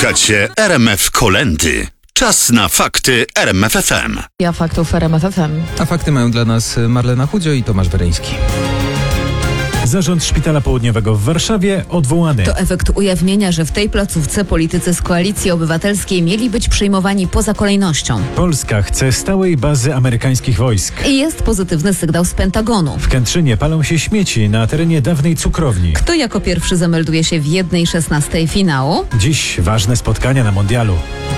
Słuchacie RMF Kolędy. Czas na fakty RMF FM. Ja faktów RMF FM. A fakty mają dla nas Marlena Chudzio i Tomasz Wereński. Zarząd Szpitala Południowego w Warszawie odwołany. To efekt ujawnienia, że w tej placówce politycy z Koalicji Obywatelskiej mieli być przyjmowani poza kolejnością. Polska chce stałej bazy amerykańskich wojsk. I jest pozytywny sygnał z Pentagonu. W Kętrzynie palą się śmieci na terenie dawnej cukrowni. Kto jako pierwszy zamelduje się w 1/16 finału? Dziś ważne spotkania na mundialu.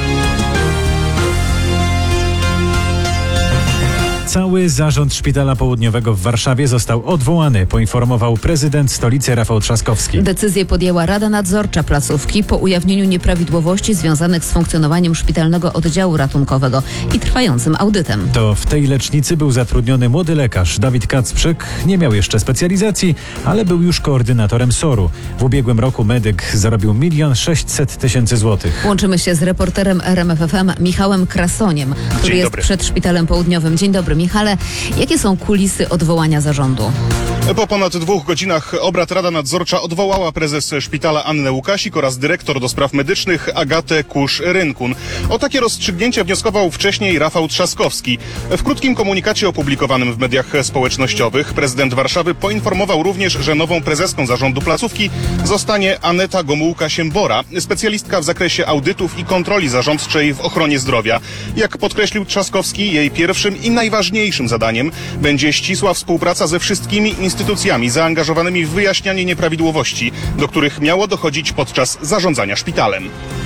Cały zarząd Szpitala Południowego w Warszawie został odwołany, poinformował prezydent stolicy Rafał Trzaskowski. Decyzję podjęła Rada Nadzorcza placówki po ujawnieniu nieprawidłowości związanych z funkcjonowaniem szpitalnego oddziału ratunkowego i trwającym audytem. To w tej lecznicy był zatrudniony młody lekarz Dawid Kacprzyk. Nie miał jeszcze specjalizacji, ale był już koordynatorem SOR-u. W ubiegłym roku medyk zarobił 1 600 000 złotych. Łączymy się z reporterem RMF FM Michałem Krasoniem, który jest przed Szpitalem Południowym. Dzień dobry, Michale. Jakie są kulisy odwołania zarządu? Po ponad 2 godzinach obrad Rada Nadzorcza odwołała prezes szpitala Annę Łukasik oraz dyrektor do spraw medycznych Agatę Kusz-Rynkun. O takie rozstrzygnięcie wnioskował wcześniej Rafał Trzaskowski. W krótkim komunikacie opublikowanym w mediach społecznościowych prezydent Warszawy poinformował również, że nową prezeską zarządu placówki zostanie Aneta Gomułka-Siembora, specjalistka w zakresie audytów i kontroli zarządczej w ochronie zdrowia. Jak podkreślił Trzaskowski, jej pierwszym i najważniejszym zadaniem będzie ścisła współpraca ze wszystkimi instytucjami zaangażowanymi w wyjaśnianie nieprawidłowości, do których miało dochodzić podczas zarządzania szpitalem.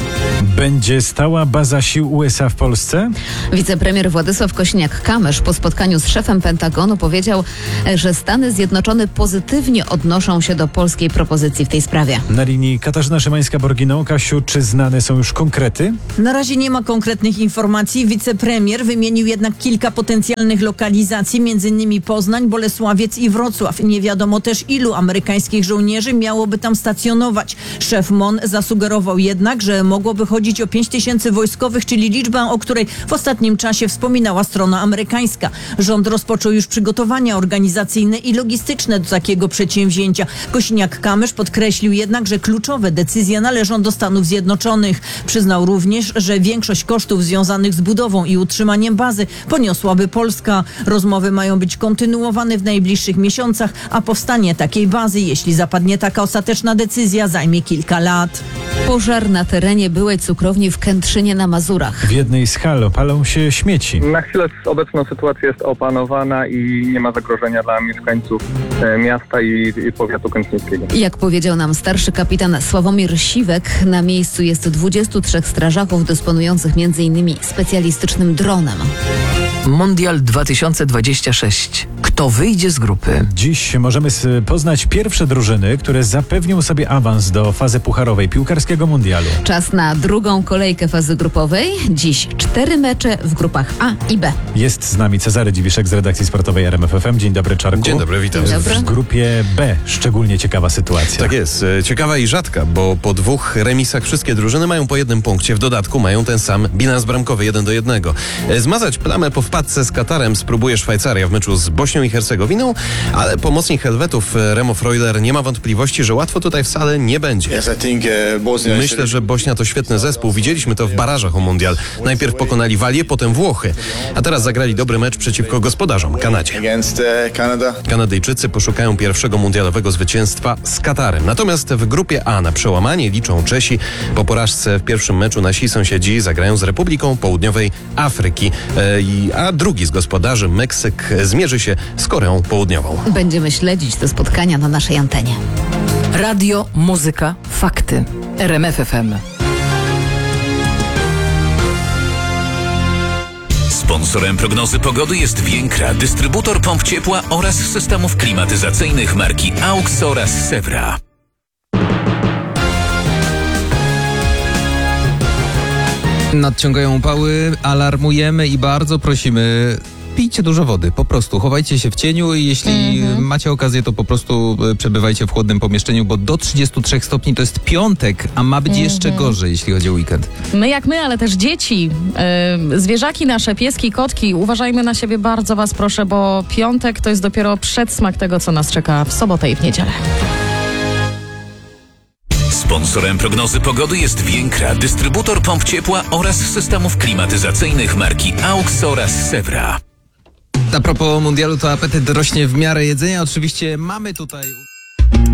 Będzie stała baza sił USA w Polsce? Wicepremier Władysław Kosiniak-Kamysz po spotkaniu z szefem Pentagonu powiedział, że Stany Zjednoczone pozytywnie odnoszą się do polskiej propozycji w tej sprawie. Na linii Katarzyna Szymańska-Borginą. Kasiu, czy znane są już konkrety? Na razie nie ma konkretnych informacji. Wicepremier wymienił jednak kilka potencjalnych lokalizacji, m.in. Poznań, Bolesławiec i Wrocław. Nie wiadomo też, ilu amerykańskich żołnierzy miałoby tam stacjonować. Szef MON zasugerował jednak, że mogłoby chodzić o 5000 wojskowych, czyli liczbę, o której w ostatnim czasie wspominała strona amerykańska. Rząd rozpoczął już przygotowania organizacyjne i logistyczne do takiego przedsięwzięcia. Kosiniak-Kamysz podkreślił jednak, że kluczowe decyzje należą do Stanów Zjednoczonych. Przyznał również, że większość kosztów związanych z budową i utrzymaniem bazy poniosłaby Polska. Rozmowy mają być kontynuowane w najbliższych miesiącach, a powstanie takiej bazy, jeśli zapadnie taka ostateczna decyzja, zajmie kilka lat. Pożar na terenie byłej cukrowni w Kętrzynie na Mazurach. W jednej z hal palą się śmieci. Na chwilę obecna sytuacja jest opanowana i nie ma zagrożenia dla mieszkańców miasta i powiatu kętrzyńskiego. Jak powiedział nam starszy kapitan Sławomir Siwek, na miejscu jest 23 strażaków dysponujących m.in. specjalistycznym dronem. Mondial 2026. Kto wyjdzie z grupy? Dziś możemy poznać pierwsze drużyny, które zapewnią sobie awans do fazy pucharowej piłkarskiego mundialu. Czas na drugą kolejkę fazy grupowej. Dziś 4 mecze w grupach A i B. Jest z nami Cezary Dziwiszek z redakcji sportowej RMF FM. Dzień dobry, Czarku. Dzień dobry, witam. Dzień dobry. W grupie B szczególnie ciekawa sytuacja. Tak jest, ciekawa i rzadka, bo po 2 remisach wszystkie drużyny mają po 1 punkcie. W dodatku mają ten sam bilans bramkowy 1-1. Zmazać plamę po wpadce z Katarem spróbuje Szwajcaria w meczu z Bośnią i Hercegowiną, ale pomocnik Helwetów Remo Freuler nie ma wątpliwości, że łatwo tutaj wcale nie będzie. Myślę, że Bośnia to świetny zespół. Widzieliśmy to w barażach o mundial. Najpierw pokonali Walię, potem Włochy, a teraz zagrali dobry mecz przeciwko gospodarzom, Kanadzie. Kanadyjczycy poszukają pierwszego mundialowego zwycięstwa z Katarem. Natomiast w grupie A na przełamanie liczą Czesi. Po porażce w pierwszym meczu nasi sąsiedzi zagrają z Republiką Południowej Afryki, a drugi z gospodarzy, Meksyk, zmierzy się z Koreą Południową. Będziemy śledzić te spotkania na naszej antenie. Radio, muzyka, fakty. RMF FM. Sponsorem prognozy pogody jest Więkra, dystrybutor pomp ciepła oraz systemów klimatyzacyjnych marki AUX oraz Sewra. Nadciągają upały, alarmujemy i bardzo prosimy, pijcie dużo wody, po prostu chowajcie się w cieniu i jeśli macie okazję, to po prostu przebywajcie w chłodnym pomieszczeniu, bo do 33 stopni to jest piątek, a ma być jeszcze gorzej, jeśli chodzi o weekend. My jak my, ale też dzieci, zwierzaki nasze, pieski, kotki, uważajmy na siebie, bardzo was proszę, bo piątek to jest dopiero przedsmak tego, co nas czeka w sobotę i w niedzielę. Sponsorem prognozy pogody jest Więkra, dystrybutor pomp ciepła oraz systemów klimatyzacyjnych marki AUX oraz Sewra. A propos mundialu, to apetyt rośnie w miarę jedzenia. Oczywiście mamy tutaj...